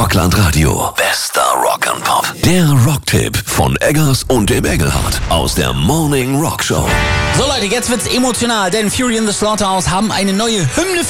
Rockland Radio. Bester Rock and Pop. Der Rocktipp von Eggers und dem Engelhardt aus der Morning Rock Show. So Leute, jetzt wird's emotional, denn Fury in the Slaughterhouse haben eine neue Hymne